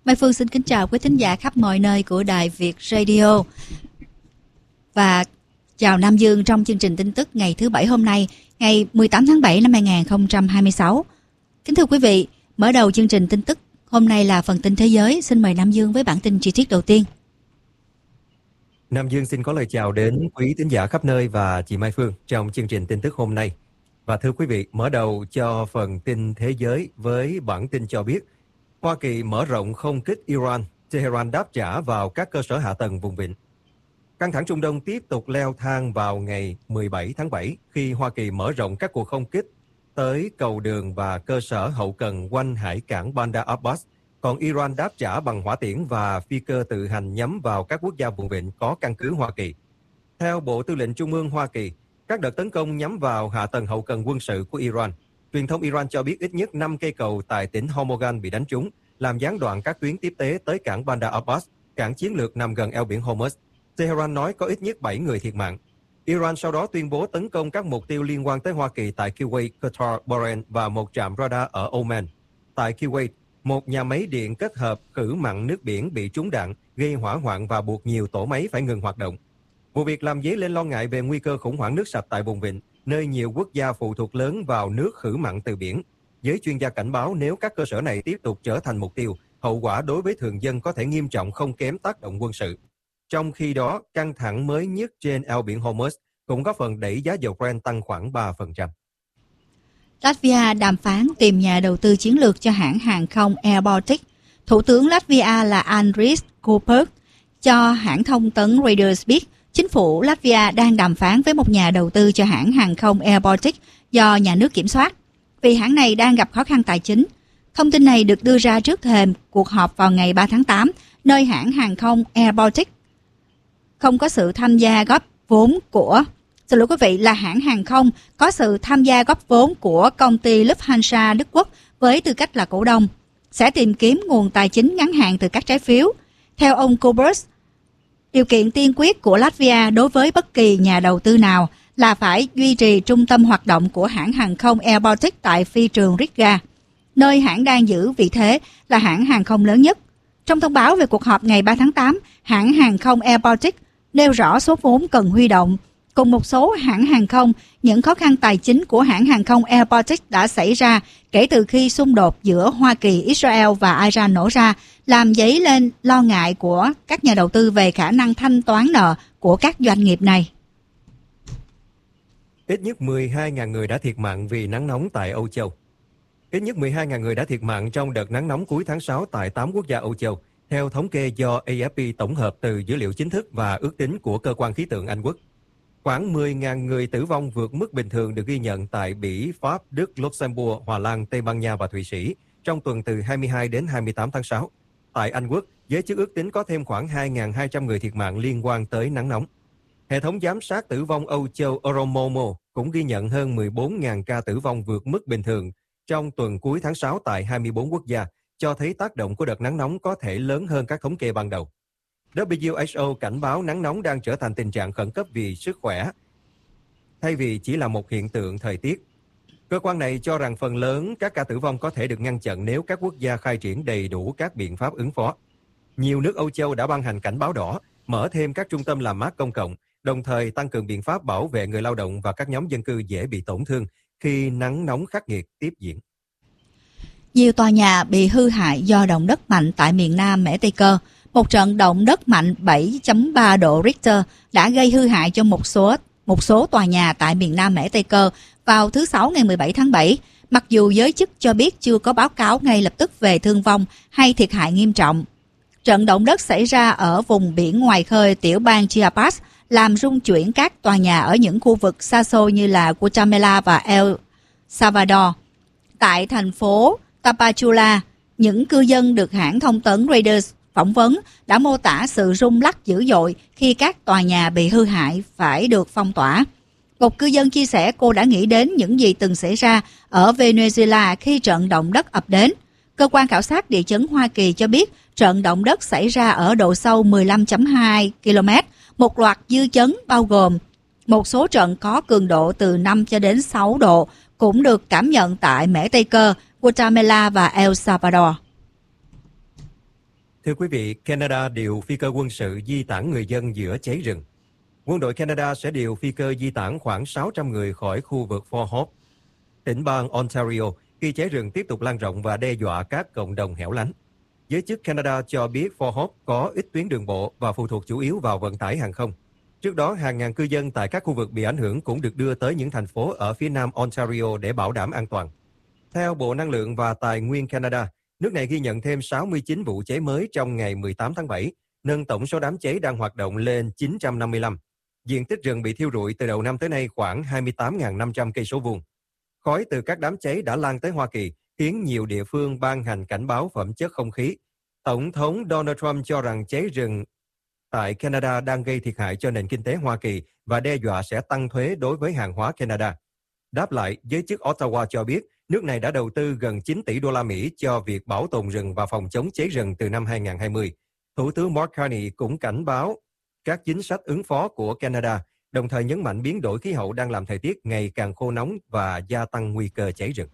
Mai Phương xin kính chào quý thính giả khắp mọi nơi của Đài Việt Radio và chào Nam Dương trong chương trình tin tức ngày thứ Bảy hôm nay, ngày 18 tháng 7 năm 2026. Kính thưa quý vị, mở đầu chương trình tin tức hôm nay là phần tin thế giới. Xin mời Nam Dương với bản tin chi tiết đầu tiên. Nam Dương xin có lời chào đến quý thính giả khắp nơi và chị Mai Phương trong chương trình tin tức hôm nay. Và thưa quý vị, mở đầu cho phần tin thế giới với bản tin cho biết Hoa Kỳ mở rộng không kích Iran, Tehran đáp trả vào các cơ sở hạ tầng vùng vịnh. Căng thẳng Trung Đông tiếp tục leo thang vào ngày 17 tháng 7 khi Hoa Kỳ mở rộng các cuộc không kích tới cầu đường và cơ sở hậu cần quanh hải cảng Bandar Abbas, còn Iran đáp trả bằng hỏa tiễn và phi cơ tự hành nhắm vào các quốc gia vùng vịnh có căn cứ Hoa Kỳ. Theo Bộ Tư lệnh Trung ương Hoa Kỳ, các đợt tấn công nhắm vào hạ tầng hậu cần quân sự của Iran. Truyền thông Iran cho biết ít nhất 5 cây cầu tại tỉnh Hormozgan bị đánh trúng, làm gián đoạn các tuyến tiếp tế tới cảng Bandar Abbas, cảng chiến lược nằm gần eo biển Hormuz. Tehran nói có ít nhất 7 người thiệt mạng. Iran sau đó tuyên bố tấn công các mục tiêu liên quan tới Hoa Kỳ tại Kuwait, Qatar, Bahrain và một trạm radar ở Oman. Tại Kuwait, một nhà máy điện kết hợp khử mặn nước biển bị trúng đạn, gây hỏa hoạn và buộc nhiều tổ máy phải ngừng hoạt động. Vụ việc làm dấy lên lo ngại về nguy cơ khủng hoảng nước sạch tại vùng vịnh, nơi nhiều quốc gia phụ thuộc lớn vào nước khử mặn từ biển. Giới chuyên gia cảnh báo nếu các cơ sở này tiếp tục trở thành mục tiêu, hậu quả đối với thường dân có thể nghiêm trọng không kém tác động quân sự. Trong khi đó, căng thẳng mới nhất trên eo biển Hormuz cũng góp phần đẩy giá dầu Brent tăng khoảng 3%. Latvia đàm phán tìm nhà đầu tư chiến lược cho hãng hàng không Air Baltic. Thủ tướng Latvia là Andris Kuperk cho hãng thông tấn Reuters biết chính phủ Latvia đang đàm phán với một nhà đầu tư cho hãng hàng không Air Baltic do nhà nước kiểm soát, vì hãng này đang gặp khó khăn tài chính. Thông tin này được đưa ra trước thềm cuộc họp vào ngày 3 tháng 8, nơi hãng hàng không Air Baltic không có sự tham gia góp vốn của... Xin lỗi quý vị, là hãng hàng không có sự tham gia góp vốn của công ty Lufthansa Đức Quốc với tư cách là cổ đông, sẽ tìm kiếm nguồn tài chính ngắn hạn từ các trái phiếu. Theo ông Kubers, điều kiện tiên quyết của Latvia đối với bất kỳ nhà đầu tư nào là phải duy trì trung tâm hoạt động của hãng hàng không Air Baltic tại phi trường Riga, nơi hãng đang giữ vị thế là hãng hàng không lớn nhất. Trong thông báo về cuộc họp ngày 3 tháng 8, hãng hàng không Air Baltic nêu rõ số vốn cần huy động. Cùng một số hãng hàng không, những khó khăn tài chính của hãng hàng không Air Baltic đã xảy ra kể từ khi xung đột giữa Hoa Kỳ, Israel và Iran nổ ra, làm dấy lên lo ngại của các nhà đầu tư về khả năng thanh toán nợ của các doanh nghiệp này. Ít nhất 12.000 người đã thiệt mạng vì nắng nóng tại Âu Châu. Ít nhất 12.000 người đã thiệt mạng trong đợt nắng nóng cuối tháng 6 tại 8 quốc gia Âu Châu, theo thống kê do AFP tổng hợp từ dữ liệu chính thức và ước tính của Cơ quan Khí tượng Anh Quốc. Khoảng 10.000 người tử vong vượt mức bình thường được ghi nhận tại Bỉ, Pháp, Đức, Luxembourg, Hà Lan, Tây Ban Nha và Thụy Sĩ trong tuần từ 22 đến 28 tháng 6. Tại Anh Quốc, giới chức ước tính có thêm khoảng 2.200 người thiệt mạng liên quan tới nắng nóng. Hệ thống giám sát tử vong Âu Châu Euromomo cũng ghi nhận hơn 14.000 ca tử vong vượt mức bình thường trong tuần cuối tháng 6 tại 24 quốc gia, cho thấy tác động của đợt nắng nóng có thể lớn hơn các thống kê ban đầu. WHO cảnh báo nắng nóng đang trở thành tình trạng khẩn cấp vì sức khỏe, thay vì chỉ là một hiện tượng thời tiết. Cơ quan này cho rằng phần lớn các ca tử vong có thể được ngăn chặn nếu các quốc gia khai triển đầy đủ các biện pháp ứng phó. Nhiều nước Âu Châu đã ban hành cảnh báo đỏ, mở thêm các trung tâm làm mát công cộng, đồng thời tăng cường biện pháp bảo vệ người lao động và các nhóm dân cư dễ bị tổn thương khi nắng nóng khắc nghiệt tiếp diễn. Nhiều tòa nhà bị hư hại do động đất mạnh tại miền Nam Mễ Tây Cơ. Một trận động đất mạnh 7.3 độ Richter đã gây hư hại cho một số tòa nhà tại miền Nam Mễ Tây Cơ vào thứ Sáu ngày 17 tháng 7, mặc dù giới chức cho biết chưa có báo cáo ngay lập tức về thương vong hay thiệt hại nghiêm trọng. Trận động đất xảy ra ở vùng biển ngoài khơi tiểu bang Chiapas, làm rung chuyển các tòa nhà ở những khu vực xa xôi như là Guatemala và El Salvador. Tại thành phố Tapachula, những cư dân được hãng thông tấn Reuters phỏng vấn đã mô tả sự rung lắc dữ dội khi các tòa nhà bị hư hại phải được phong tỏa. Một cư dân chia sẻ cô đã nghĩ đến những gì từng xảy ra ở Venezuela khi trận động đất ập đến. Cơ quan khảo sát địa chấn Hoa Kỳ cho biết trận động đất xảy ra ở độ sâu 15.2 km, một loạt dư chấn bao gồm một số trận có cường độ từ 5 cho đến 6 độ cũng được cảm nhận tại Mễ Tây Cơ, Guatemala và El Salvador. Thưa quý vị, Canada điều phi cơ quân sự di tản người dân giữa cháy rừng. Quân đội Canada sẽ điều phi cơ di tản khoảng 600 người khỏi khu vực Fort Hope, tỉnh bang Ontario, khi cháy rừng tiếp tục lan rộng và đe dọa các cộng đồng hẻo lánh. Giới chức Canada cho biết Fort Hope có ít tuyến đường bộ và phụ thuộc chủ yếu vào vận tải hàng không. Trước đó, hàng ngàn cư dân tại các khu vực bị ảnh hưởng cũng được đưa tới những thành phố ở phía nam Ontario để bảo đảm an toàn. Theo Bộ Năng lượng và Tài nguyên Canada, nước này ghi nhận thêm 69 vụ cháy mới trong ngày 18 tháng 7, nâng tổng số đám cháy đang hoạt động lên 955. Diện tích rừng bị thiêu rụi từ đầu năm tới nay khoảng 28.500 cây số vuông. Khói từ các đám cháy đã lan tới Hoa Kỳ, khiến nhiều địa phương ban hành cảnh báo phẩm chất không khí. Tổng thống Donald Trump cho rằng cháy rừng tại Canada đang gây thiệt hại cho nền kinh tế Hoa Kỳ và đe dọa sẽ tăng thuế đối với hàng hóa Canada. Đáp lại, giới chức Ottawa cho biết nước này đã đầu tư gần 9 tỷ đô la Mỹ cho việc bảo tồn rừng và phòng chống cháy rừng từ năm 2020. Thủ tướng Mark Carney cũng cảnh báo các chính sách ứng phó của Canada, đồng thời nhấn mạnh biến đổi khí hậu đang làm thời tiết ngày càng khô nóng và gia tăng nguy cơ cháy rừng.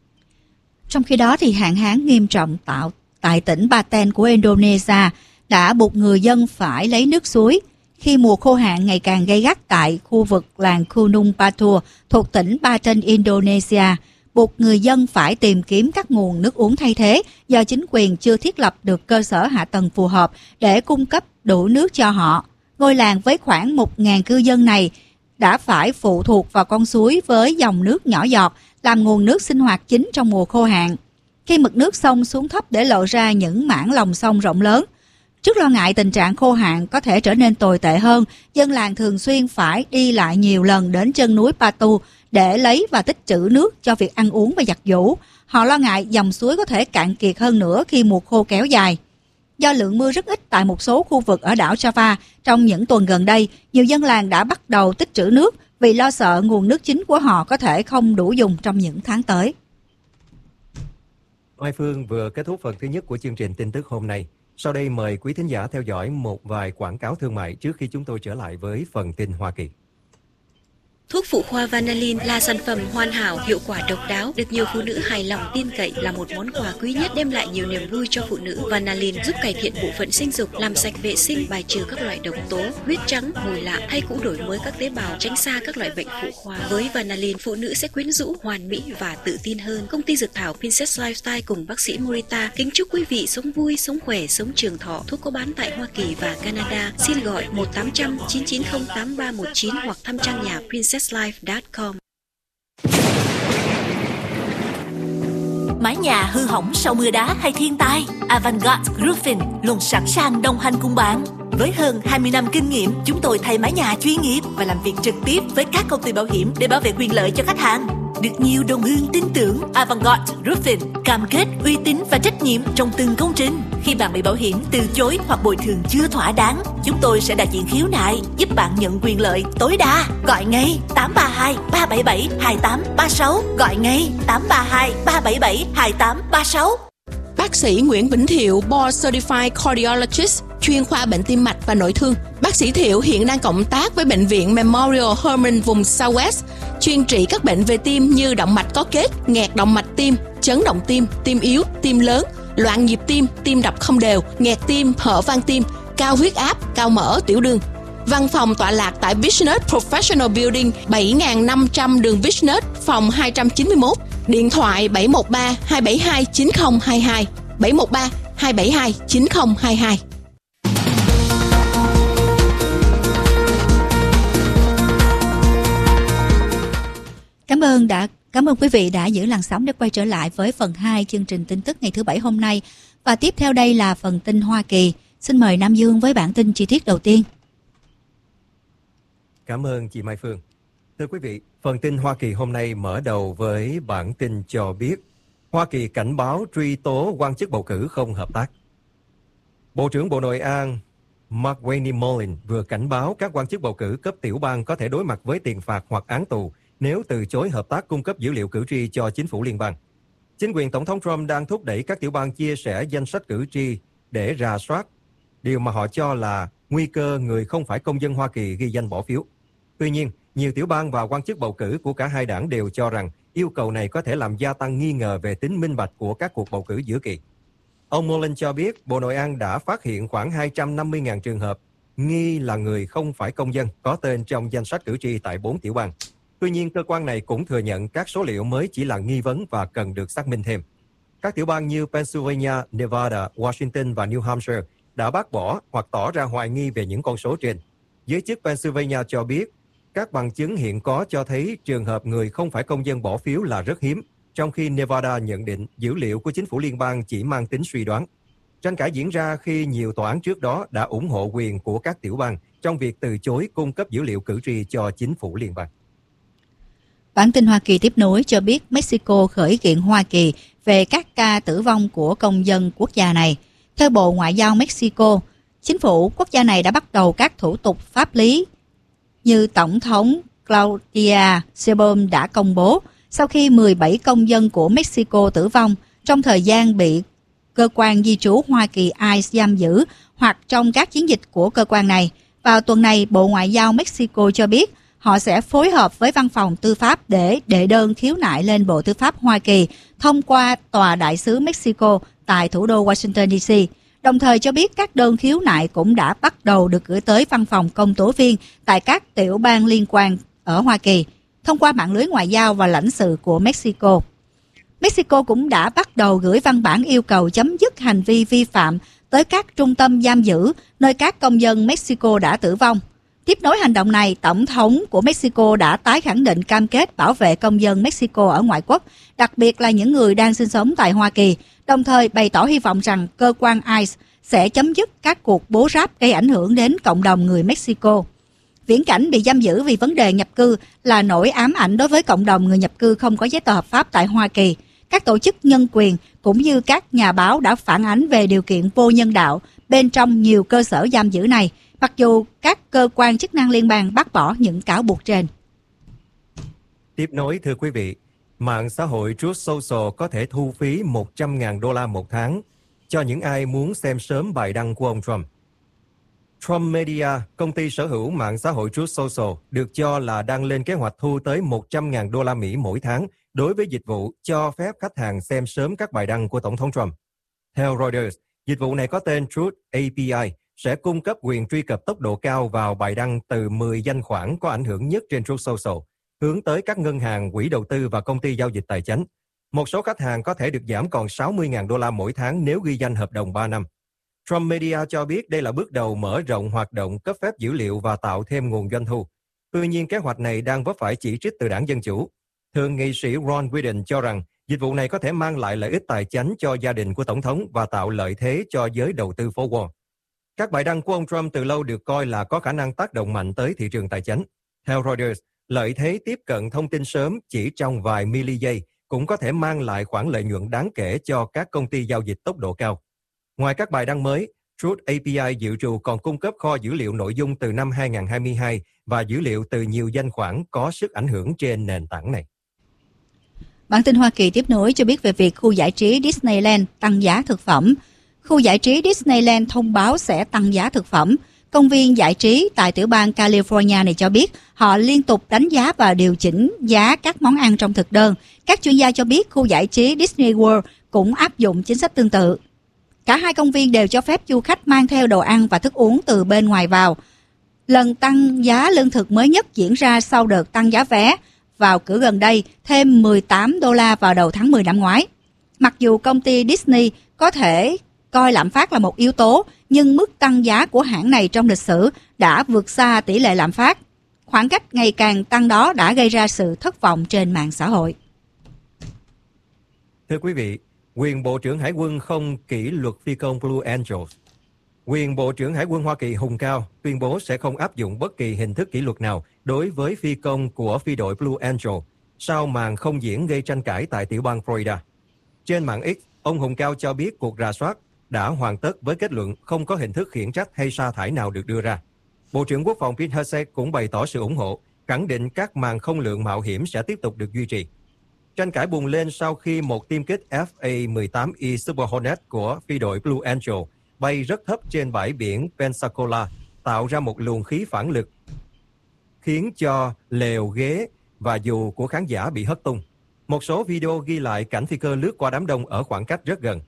Trong khi đó, thì hạn hán nghiêm trọng tại tỉnh Banten của Indonesia đã buộc người dân phải lấy nước suối khi mùa khô hạn ngày càng gay gắt tại khu vực làng Gunung Batur thuộc tỉnh Banten, Indonesia, buộc người dân phải tìm kiếm các nguồn nước uống thay thế do chính quyền chưa thiết lập được cơ sở hạ tầng phù hợp để cung cấp đủ nước cho họ. Ngôi làng với khoảng 1.000 cư dân này đã phải phụ thuộc vào con suối với dòng nước nhỏ giọt làm nguồn nước sinh hoạt chính trong mùa khô hạn. Khi mực nước sông xuống thấp để lộ ra những mảng lòng sông rộng lớn. Trước lo ngại tình trạng khô hạn có thể trở nên tồi tệ hơn, dân làng thường xuyên phải đi lại nhiều lần đến chân núi Batu để lấy và tích trữ nước cho việc ăn uống và giặt giũ. Họ lo ngại dòng suối có thể cạn kiệt hơn nữa khi mùa khô kéo dài. Do lượng mưa rất ít tại một số khu vực ở đảo Java trong những tuần gần đây, nhiều dân làng đã bắt đầu tích trữ nước vì lo sợ nguồn nước chính của họ có thể không đủ dùng trong những tháng tới. Mai Phương vừa kết thúc phần thứ nhất của chương trình tin tức hôm nay. Sau đây mời quý thính giả theo dõi một vài quảng cáo thương mại trước khi chúng tôi trở lại với phần tin Hoa Kỳ. Thuốc phụ khoa Vanillin là sản phẩm hoàn hảo, hiệu quả độc đáo, được nhiều phụ nữ hài lòng tin cậy, là một món quà quý nhất đem lại nhiều niềm vui cho phụ nữ. Vanillin giúp cải thiện bộ phận sinh dục, làm sạch vệ sinh, bài trừ các loại độc tố, huyết trắng, mùi lạ, hay cũng đổi mới các tế bào, tránh xa các loại bệnh phụ khoa. Với Vanillin, phụ nữ sẽ quyến rũ, hoàn mỹ và tự tin hơn. Công ty dược thảo Princess Lifestyle cùng bác sĩ Morita kính chúc quý vị sống vui, sống khỏe, sống trường thọ. Thuốc có bán tại Hoa Kỳ và Canada. Xin gọi 1-800-990-8319 hoặc thăm trang nhà princesslife.com. Mái nhà hư hỏng sau mưa đá hay thiên tai, Avantgarde Roofing luôn sẵn sàng đồng hành cùng bạn. Với hơn 20 năm kinh nghiệm, chúng tôi thay mái nhà chuyên nghiệp và làm việc trực tiếp với các công ty bảo hiểm để bảo vệ quyền lợi cho khách hàng. Được nhiều đồng hương tin tưởng, Avantgarde Roofing cam kết uy tín và trách nhiệm trong từng công trình. Khi bạn bị bảo hiểm từ chối hoặc bồi thường chưa thỏa đáng, chúng tôi sẽ đại diện khiếu nại, giúp bạn nhận quyền lợi tối đa. Gọi ngay 832 377 2836. Gọi ngay 832 377 2836. Bác sĩ Nguyễn Vĩnh Thiệu, Board Certified Cardiologist, chuyên khoa bệnh tim mạch và nội thương. Bác sĩ Thiệu hiện đang cộng tác với Bệnh viện Memorial Hermann vùng Southwest, chuyên trị các bệnh về tim như động mạch có kết, nghẹt động mạch tim, chấn động tim, tim yếu, tim lớn, loạn nhịp tim, tim đập không đều, nghẹt tim, hở van tim, cao huyết áp, cao mỡ, tiểu đường. Văn phòng tọa lạc tại Business Professional Building 7500 đường Business, phòng 291. Điện thoại 713 272 9022, 713 272 9022. Cảm ơn quý vị đã giữ làn sóng để quay trở lại với phần 2 chương trình tin tức ngày thứ Bảy hôm nay. Và tiếp theo đây là phần tin Hoa Kỳ. Xin mời Nam Dương với bản tin chi tiết đầu tiên. Cảm ơn chị Mai Phương. Thưa quý vị, phần tin Hoa Kỳ hôm nay mở đầu với bản tin cho biết Hoa Kỳ cảnh báo truy tố quan chức bầu cử không hợp tác. Bộ trưởng Bộ Nội an Mark Mullin vừa cảnh báo các quan chức bầu cử cấp tiểu bang có thể đối mặt với tiền phạt hoặc án tù nếu từ chối hợp tác cung cấp dữ liệu cử tri cho chính phủ liên bang. Chính quyền Tổng thống Trump đang thúc đẩy các tiểu bang chia sẻ danh sách cử tri để rà soát, điều mà họ cho là nguy cơ người không phải công dân Hoa Kỳ ghi danh bỏ phiếu. Tuy nhiên, nhiều tiểu bang và quan chức bầu cử của cả hai đảng đều cho rằng yêu cầu này có thể làm gia tăng nghi ngờ về tính minh bạch của các cuộc bầu cử giữa kỳ. Ông Mullen cho biết Bộ Nội an đã phát hiện khoảng 250.000 trường hợp nghi là người không phải công dân có tên trong danh sách cử tri tại 4 tiểu bang. Tuy nhiên, cơ quan này cũng thừa nhận các số liệu mới chỉ là nghi vấn và cần được xác minh thêm. Các tiểu bang như Pennsylvania, Nevada, Washington và New Hampshire đã bác bỏ hoặc tỏ ra hoài nghi về những con số trên. Giới chức Pennsylvania cho biết các bằng chứng hiện có cho thấy trường hợp người không phải công dân bỏ phiếu là rất hiếm, trong khi Nevada nhận định dữ liệu của chính phủ liên bang chỉ mang tính suy đoán. Tranh cãi diễn ra khi nhiều tòa án trước đó đã ủng hộ quyền của các tiểu bang trong việc từ chối cung cấp dữ liệu cử tri cho chính phủ liên bang. Bản tin Hoa Kỳ tiếp nối cho biết Mexico khởi kiện Hoa Kỳ về các ca tử vong của công dân quốc gia này. Theo Bộ Ngoại giao Mexico, chính phủ quốc gia này đã bắt đầu các thủ tục pháp lý như Tổng thống Claudia Sheinbaum đã công bố sau khi 17 công dân của Mexico tử vong trong thời gian bị cơ quan di trú Hoa Kỳ ICE giam giữ hoặc trong các chiến dịch của cơ quan này. Vào tuần này, Bộ Ngoại giao Mexico cho biết họ sẽ phối hợp với Văn phòng Tư pháp để đệ đơn khiếu nại lên Bộ Tư pháp Hoa Kỳ thông qua Tòa đại sứ Mexico tại thủ đô Washington DC. Đồng thời cho biết các đơn khiếu nại cũng đã bắt đầu được gửi tới Văn phòng Công tố viên tại các tiểu bang liên quan ở Hoa Kỳ thông qua mạng lưới ngoại giao và lãnh sự của Mexico. Mexico cũng đã bắt đầu gửi văn bản yêu cầu chấm dứt hành vi vi phạm tới các trung tâm giam giữ nơi các công dân Mexico đã tử vong. Tiếp nối hành động này, Tổng thống của Mexico đã tái khẳng định cam kết bảo vệ công dân Mexico ở ngoại quốc, đặc biệt là những người đang sinh sống tại Hoa Kỳ, đồng thời bày tỏ hy vọng rằng cơ quan ICE sẽ chấm dứt các cuộc bố ráp gây ảnh hưởng đến cộng đồng người Mexico. Viễn cảnh bị giam giữ vì vấn đề nhập cư là nỗi ám ảnh đối với cộng đồng người nhập cư không có giấy tờ hợp pháp tại Hoa Kỳ. Các tổ chức nhân quyền cũng như các nhà báo đã phản ánh về điều kiện vô nhân đạo bên trong nhiều cơ sở giam giữ này, mặc dù các cơ quan chức năng liên bang bác bỏ những cáo buộc trên. Tiếp nối thưa quý vị, mạng xã hội Truth Social có thể thu phí $100.000 một tháng cho những ai muốn xem sớm bài đăng của ông Trump. Trump Media, công ty sở hữu mạng xã hội Truth Social, được cho là đang lên kế hoạch thu tới $100.000 mỗi tháng đối với dịch vụ cho phép khách hàng xem sớm các bài đăng của Tổng thống Trump. Theo Reuters, dịch vụ này có tên Truth API sẽ cung cấp quyền truy cập tốc độ cao vào bài đăng từ 10 danh khoản có ảnh hưởng nhất trên Truth Social, hướng tới các ngân hàng, quỹ đầu tư và công ty giao dịch tài chính. Một số khách hàng có thể được giảm còn $60.000 mỗi tháng nếu ghi danh hợp đồng 3 năm. Trump Media cho biết đây là bước đầu mở rộng hoạt động cấp phép dữ liệu và tạo thêm nguồn doanh thu. Tuy nhiên, kế hoạch này đang vấp phải chỉ trích từ đảng Dân Chủ. Thượng nghị sĩ Ron Wyden cho rằng dịch vụ này có thể mang lại lợi ích tài chính cho gia đình của Tổng thống và tạo lợi thế cho giới đầu tư phố Wall. Các bài đăng của ông Trump từ lâu được coi là có khả năng tác động mạnh tới thị trường tài chính. Theo Reuters, lợi thế tiếp cận thông tin sớm chỉ trong vài mili-giây cũng có thể mang lại khoản lợi nhuận đáng kể cho các công ty giao dịch tốc độ cao. Ngoài các bài đăng mới, Truth API dự trù còn cung cấp kho dữ liệu nội dung từ năm 2022 và dữ liệu từ nhiều danh khoản có sức ảnh hưởng trên nền tảng này. Bản tin Hoa Kỳ tiếp nối cho biết về việc khu giải trí Disneyland tăng giá thực phẩm. Khu giải trí Disneyland thông báo sẽ tăng giá thực phẩm. Công viên giải trí tại tiểu bang California này cho biết họ liên tục đánh giá và điều chỉnh giá các món ăn trong thực đơn. Các chuyên gia cho biết khu giải trí Disney World cũng áp dụng chính sách tương tự. Cả hai công viên đều cho phép du khách mang theo đồ ăn và thức uống từ bên ngoài vào. Lần tăng giá lương thực mới nhất diễn ra sau đợt tăng giá vé vào cửa gần đây, thêm $18 vào đầu tháng 10 năm ngoái. Mặc dù công ty Disney có thể coi lạm phát là một yếu tố, nhưng mức tăng giá của hãng này trong lịch sử đã vượt xa tỷ lệ lạm phát. Khoảng cách ngày càng tăng đó đã gây ra sự thất vọng trên mạng xã hội. Thưa quý vị, quyền Bộ trưởng Hải quân không kỷ luật phi công Blue Angels. Quyền Bộ trưởng Hải quân Hoa Kỳ Hùng Cao tuyên bố sẽ không áp dụng bất kỳ hình thức kỷ luật nào đối với phi công của phi đội Blue Angel sau màn không diễn gây tranh cãi tại tiểu bang Florida. Trên mạng X, ông Hùng Cao cho biết cuộc rà soát đã hoàn tất với kết luận không có hình thức khiển trách hay sa thải nào được đưa ra. Bộ trưởng Quốc phòng Pete Hegseth cũng bày tỏ sự ủng hộ, khẳng định các màn không lượng mạo hiểm sẽ tiếp tục được duy trì. Tranh cãi bùng lên sau khi một tiêm kích FA-18E Super Hornet của phi đội Blue Angel bay rất thấp trên bãi biển Pensacola, tạo ra một luồng khí phản lực, khiến cho lều, ghế và dù của khán giả bị hất tung. Một số video ghi lại cảnh phi cơ lướt qua đám đông ở khoảng cách rất gần.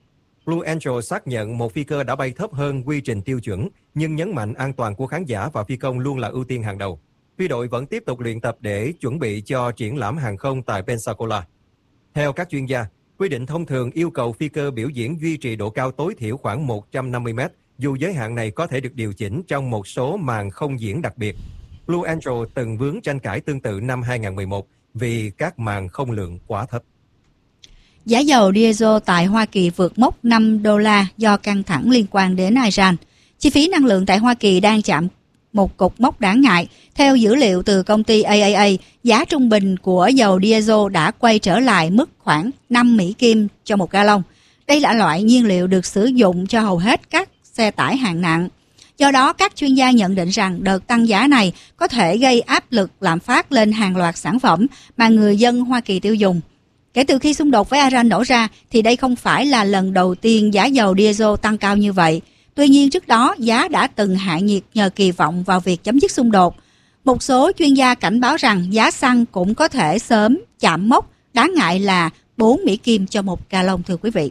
Blue Angel xác nhận một phi cơ đã bay thấp hơn quy trình tiêu chuẩn, nhưng nhấn mạnh an toàn của khán giả và phi công luôn là ưu tiên hàng đầu. Phi đội vẫn tiếp tục luyện tập để chuẩn bị cho triển lãm hàng không tại Pensacola. Theo các chuyên gia, quy định thông thường yêu cầu phi cơ biểu diễn duy trì độ cao tối thiểu khoảng 150 mét, dù giới hạn này có thể được điều chỉnh trong một số màn không diễn đặc biệt. Blue Angel từng vướng tranh cãi tương tự năm 2011 vì các màn không lượng quá thấp. Giá dầu diesel tại Hoa Kỳ vượt mốc $5 do căng thẳng liên quan đến Iran. Chi phí năng lượng tại Hoa Kỳ đang chạm một cột mốc đáng ngại. Theo dữ liệu từ công ty AAA, giá trung bình của dầu diesel đã quay trở lại mức khoảng 5 Mỹ Kim cho một gallon. Đây là loại nhiên liệu được sử dụng cho hầu hết các xe tải hạng nặng. Do đó, các chuyên gia nhận định rằng đợt tăng giá này có thể gây áp lực lạm phát lên hàng loạt sản phẩm mà người dân Hoa Kỳ tiêu dùng. Kể từ khi xung đột với Iran nổ ra, thì đây không phải là lần đầu tiên giá dầu diesel tăng cao như vậy. Tuy nhiên, trước đó, giá đã từng hạ nhiệt nhờ kỳ vọng vào việc chấm dứt xung đột. Một số chuyên gia cảnh báo rằng giá xăng cũng có thể sớm chạm mốc đáng ngại là 4 Mỹ Kim cho một gallon, thưa quý vị.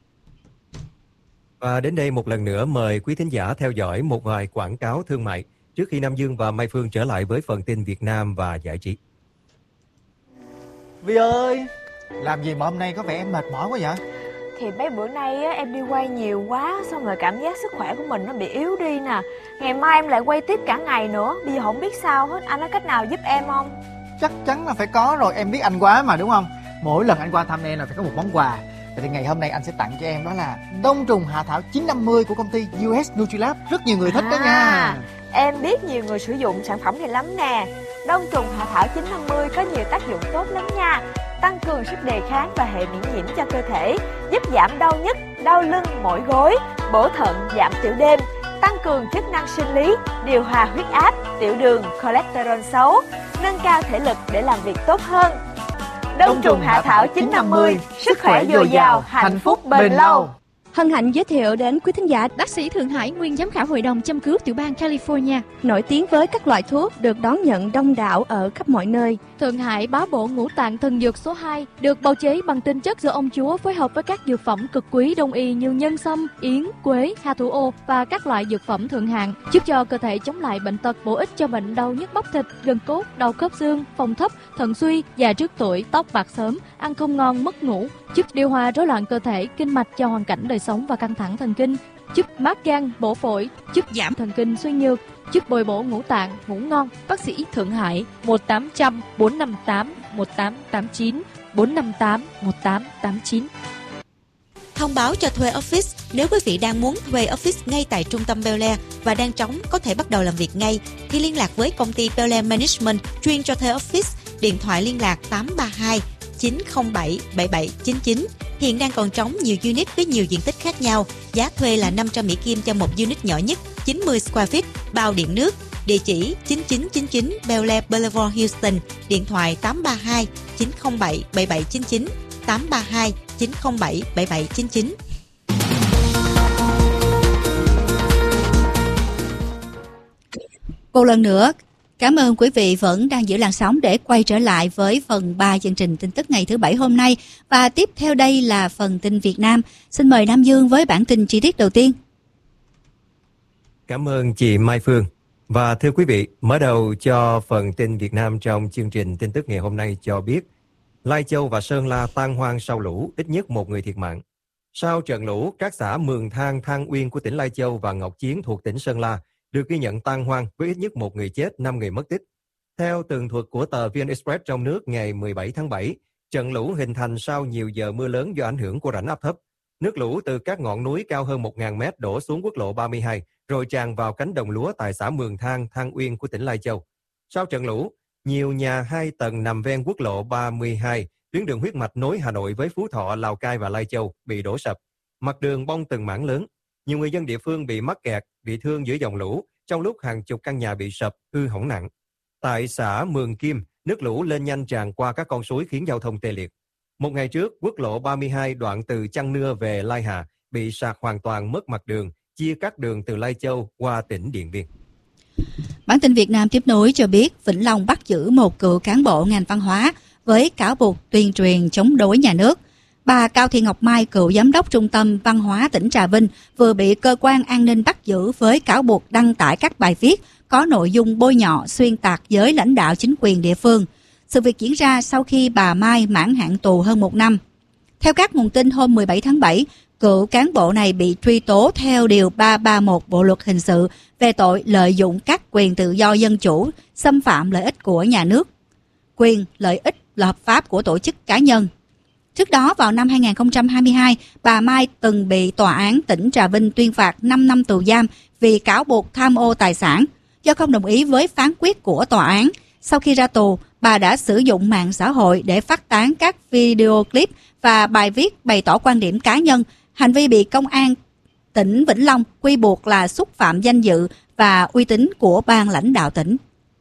Và đến đây một lần nữa mời quý thính giả theo dõi một vài quảng cáo thương mại trước khi Nam Dương và Mai Phương trở lại với phần tin Việt Nam và giải trí. Vi ơi, làm gì mà hôm nay có vẻ em mệt mỏi quá vậy? Thì mấy bữa nay á, em đi quay nhiều quá, xong rồi cảm giác sức khỏe của mình nó bị yếu đi nè. Ngày mai em lại quay tiếp cả ngày nữa, bây giờ không biết sao hết. Anh có cách nào giúp em không? Chắc chắn là phải có rồi, em biết anh quá mà đúng không? Mỗi lần anh qua thăm em là phải có một món quà. Vậy thì ngày hôm nay anh sẽ tặng cho em đó là đông trùng hạ thảo 950 của công ty US Nutrilab. Rất nhiều người thích đó nha. Em biết nhiều người sử dụng sản phẩm này lắm nè. Đông trùng hạ thảo 950 có nhiều tác dụng tốt lắm nha. Tăng cường sức đề kháng và hệ miễn nhiễm cho cơ thể, giúp giảm đau nhức, đau lưng, mỏi gối, bổ thận, giảm tiểu đêm, tăng cường chức năng sinh lý, điều hòa huyết áp, tiểu đường, cholesterol xấu, nâng cao thể lực để làm việc tốt hơn. Đông trùng hạ thảo 950, sức khỏe dồi dào, hạnh phúc bền lâu. Hân hạnh giới thiệu đến quý thính giả bác sĩ Thượng Hải, nguyên giám khảo hội đồng châm cứu tiểu bang California, nổi tiếng với các loại thuốc được đón nhận đông đảo ở khắp mọi nơi. Thượng Hải bá bộ ngũ tạng thần dược số 2, được bào chế bằng tinh chất do ông chúa phối hợp với các dược phẩm cực quý đông y như nhân sâm, yến, quế, hà thủ ô và các loại dược phẩm thượng hạng, giúp cho cơ thể chống lại bệnh tật, bổ ích cho bệnh đau nhức bắp thịt, gân cốt, đau khớp xương, phong thấp, thận suy, già trước tuổi, tóc bạc sớm, ăn không ngon, mất ngủ, giúp điều hòa rối loạn cơ thể, kinh mạch cho hoàn cảnh đời sống và căng thẳng thần kinh, giúp mát gan, bổ phổi, giúp giảm thần kinh suy nhược, giúp bồi bổ ngũ tạng, ngủ ngon. Bác sĩ Thượng Hải 1800 458 1889 458 1889. Thông báo cho thuê office. Nếu quý vị đang muốn thuê office ngay tại trung tâm Bel Air và đang trống có thể bắt đầu làm việc ngay, thì liên lạc với công ty Bel Air Management chuyên cho thuê office. Điện thoại liên lạc 832 907 7799. Hiện đang còn trống nhiều unit với nhiều diện tích khác nhau. Giá thuê là 500 Mỹ Kim cho một unit nhỏ nhất, 90 square feet, bao điện nước. Địa chỉ 9999 Bel Air Boulevard, Houston. Điện thoại 832 907 7799, 832 907 7799. Một lần nữa, cảm ơn quý vị vẫn đang giữ làn sóng để quay trở lại với phần 3 chương trình tin tức ngày thứ Bảy hôm nay. Và tiếp theo đây là phần tin Việt Nam. Xin mời Nam Dương với bản tin chi tiết đầu tiên. Cảm ơn chị Mai Phương. Và thưa quý vị, mở đầu cho phần tin Việt Nam trong chương trình tin tức ngày hôm nay cho biết Lai Châu và Sơn La tan hoang sau lũ, ít nhất một người thiệt mạng. Sau trận lũ, các xã Mường Thang, Thang Uyên của tỉnh Lai Châu và Ngọc Chiến thuộc tỉnh Sơn La được ghi nhận tan hoang với ít nhất một người chết, 5 người mất tích. Theo tường thuật của tờ VN Express trong nước ngày 17 tháng 7, trận lũ hình thành sau nhiều giờ mưa lớn do ảnh hưởng của rãnh áp thấp. Nước lũ từ các ngọn núi cao hơn 1.000 mét đổ xuống quốc lộ 32, rồi tràn vào cánh đồng lúa tại xã Mường Thang, Thang Uyên của tỉnh Lai Châu. Sau trận lũ, nhiều nhà 2 tầng nằm ven quốc lộ 32, tuyến đường huyết mạch nối Hà Nội với Phú Thọ, Lào Cai và Lai Châu bị đổ sập. Mặt đường bong từng mảng lớn. Nhiều người dân địa phương bị mắc kẹt, bị thương giữa dòng lũ, trong lúc hàng chục căn nhà bị sập, hư hỏng nặng. Tại xã Mường Kim, nước lũ lên nhanh tràn qua các con suối khiến giao thông tê liệt. Một ngày trước, quốc lộ 32 đoạn từ Chăn Nưa về Lai Hà bị sạt hoàn toàn, mất mặt đường, chia cắt đường từ Lai Châu qua tỉnh Điện Biên. Bản tin Việt Nam tiếp nối cho biết Vĩnh Long bắt giữ một cựu cán bộ ngành văn hóa với cáo buộc tuyên truyền chống đối nhà nước. Bà Cao Thị Ngọc Mai, cựu giám đốc Trung tâm Văn hóa tỉnh Trà Vinh, vừa bị cơ quan an ninh bắt giữ với cáo buộc đăng tải các bài viết có nội dung bôi nhọ, xuyên tạc giới lãnh đạo chính quyền địa phương. Sự việc diễn ra sau khi bà Mai mãn hạn tù hơn 1 năm. Theo các nguồn tin, hôm 17 tháng 7, cựu cán bộ này bị truy tố theo Điều 331 Bộ Luật Hình sự về tội lợi dụng các quyền tự do dân chủ, xâm phạm lợi ích của nhà nước, quyền lợi ích hợp pháp của tổ chức cá nhân. Trước đó, vào năm 2022, bà Mai từng bị Tòa án tỉnh Trà Vinh tuyên phạt 5 năm tù giam vì cáo buộc tham ô tài sản. Do không đồng ý với phán quyết của tòa án, sau khi ra tù, bà đã sử dụng mạng xã hội để phát tán các video clip và bài viết bày tỏ quan điểm cá nhân. Hành vi bị công an tỉnh Vĩnh Long quy buộc là xúc phạm danh dự và uy tín của ban lãnh đạo tỉnh.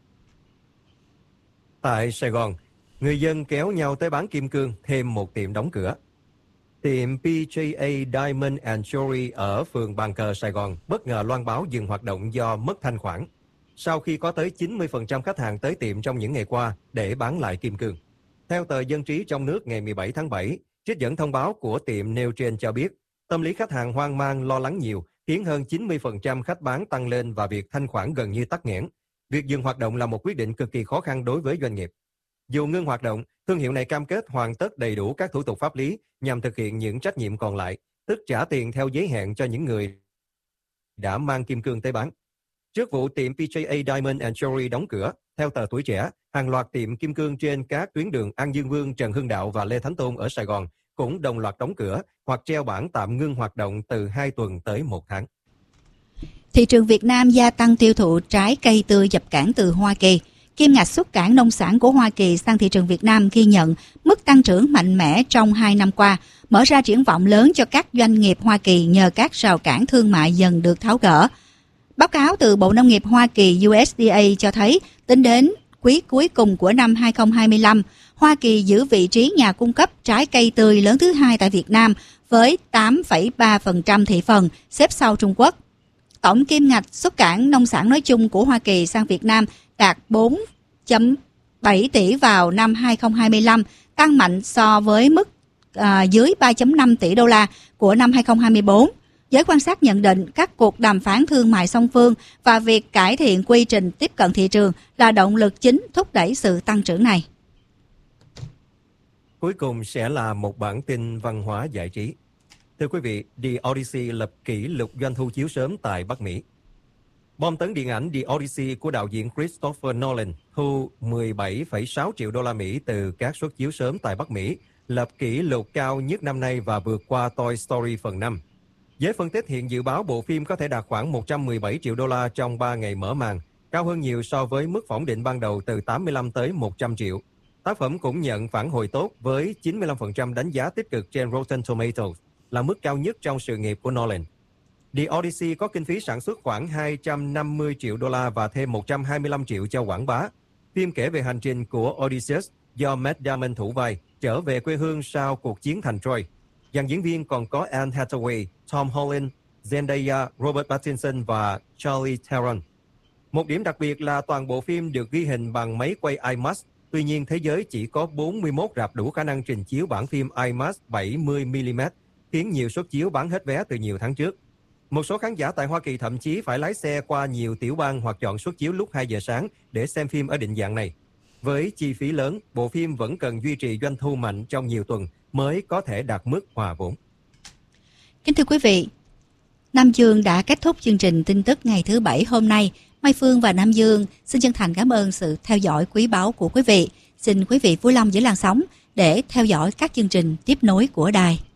Tại Sài Gòn, người dân kéo nhau tới bán kim cương, thêm một tiệm đóng cửa. Tiệm PJA Diamond and Jewelry ở phường Bàn Cờ, Sài Gòn bất ngờ loan báo dừng hoạt động do mất thanh khoản, sau khi có tới 90% khách hàng tới tiệm trong những ngày qua để bán lại kim cương. Theo tờ Dân trí trong nước ngày 17 tháng 7, trích dẫn thông báo của tiệm nêu trên cho biết, tâm lý khách hàng hoang mang lo lắng nhiều, khiến hơn 90% khách bán tăng lên và việc thanh khoản gần như tắc nghẽn. Việc dừng hoạt động là một quyết định cực kỳ khó khăn đối với doanh nghiệp. Dù ngưng hoạt động, thương hiệu này cam kết hoàn tất đầy đủ các thủ tục pháp lý nhằm thực hiện những trách nhiệm còn lại, tức trả tiền theo giới hạn cho những người đã mang kim cương tới bán. Trước vụ tiệm PJA Diamond and Jewelry đóng cửa, theo tờ Tuổi Trẻ, hàng loạt tiệm kim cương trên các tuyến đường An Dương Vương, Trần Hưng Đạo và Lê Thánh Tôn ở Sài Gòn cũng đồng loạt đóng cửa hoặc treo bảng tạm ngưng hoạt động từ 2 tuần tới 1 tháng. Thị trường Việt Nam gia tăng tiêu thụ trái cây tươi nhập cảng từ Hoa Kỳ. Kim ngạch xuất cảng nông sản của Hoa Kỳ sang thị trường Việt Nam ghi nhận mức tăng trưởng mạnh mẽ trong 2 năm qua, mở ra triển vọng lớn cho các doanh nghiệp Hoa Kỳ nhờ các rào cản thương mại dần được tháo gỡ. Báo cáo từ Bộ Nông nghiệp Hoa Kỳ USDA cho thấy, tính đến quý cuối cùng của năm 2025, Hoa Kỳ giữ vị trí nhà cung cấp trái cây tươi lớn thứ 2 tại Việt Nam với 8,3% thị phần, xếp sau Trung Quốc. Tổng kim ngạch xuất cảng nông sản nói chung của Hoa Kỳ sang Việt Nam đạt 4,7 tỷ vào năm 2025, tăng mạnh so với mức dưới 3,5 tỷ đô la của năm 2024. Giới quan sát nhận định các cuộc đàm phán thương mại song phương và việc cải thiện quy trình tiếp cận thị trường là động lực chính thúc đẩy sự tăng trưởng này. Cuối cùng sẽ là một bản tin văn hóa giải trí. Thưa quý vị, The Odyssey lập kỷ lục doanh thu chiếu sớm tại Bắc Mỹ. Bom tấn điện ảnh The Odyssey của đạo diễn Christopher Nolan thu 17,6 triệu đô la Mỹ từ các suất chiếu sớm tại Bắc Mỹ, lập kỷ lục cao nhất năm nay và vượt qua Toy Story phần 5. Giới phân tích hiện dự báo bộ phim có thể đạt khoảng 117 triệu đô la trong 3 ngày mở màn, cao hơn nhiều so với mức phỏng định ban đầu từ 85 tới 100 triệu. Tác phẩm cũng nhận phản hồi tốt với 95% đánh giá tích cực trên Rotten Tomatoes, là mức cao nhất trong sự nghiệp của Nolan. The Odyssey có kinh phí sản xuất khoảng 250 triệu đô la và thêm 125 triệu cho quảng bá. Phim kể về hành trình của Odysseus do Matt Damon thủ vai trở về quê hương sau cuộc chiến thành Troy. Dàn diễn viên còn có Anne Hathaway, Tom Holland, Zendaya, Robert Pattinson và Charlize Theron. Một điểm đặc biệt là toàn bộ phim được ghi hình bằng máy quay IMAX. Tuy nhiên, thế giới chỉ có 41 rạp đủ khả năng trình chiếu bản phim IMAX 70mm, khiến nhiều suất chiếu bán hết vé từ nhiều tháng trước. Một số khán giả tại Hoa Kỳ thậm chí phải lái xe qua nhiều tiểu bang hoặc chọn suất chiếu lúc 2 giờ sáng để xem phim ở định dạng này. Với chi phí lớn, bộ phim vẫn cần duy trì doanh thu mạnh trong nhiều tuần mới có thể đạt mức hòa vốn. Kính thưa quý vị, Nam Dương đã kết thúc chương trình tin tức ngày thứ Bảy hôm nay. Mai Phương và Nam Dương xin chân thành cảm ơn sự theo dõi quý báu của quý vị. Xin quý vị vui lòng giữ làn sóng để theo dõi các chương trình tiếp nối của đài.